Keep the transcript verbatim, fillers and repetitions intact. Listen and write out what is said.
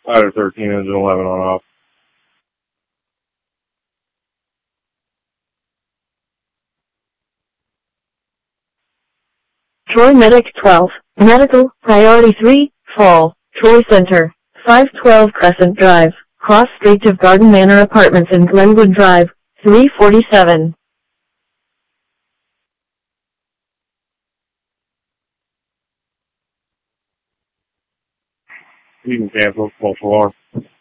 Ladder thirteen, engine eleven on off. Troy Medic twelve, Medical, Priority three, Fall, Troy Center, five twelve Crescent Drive, cross street of Garden Manor Apartments in Glenwood Drive, three forty-seven. You can cancel, false alarm.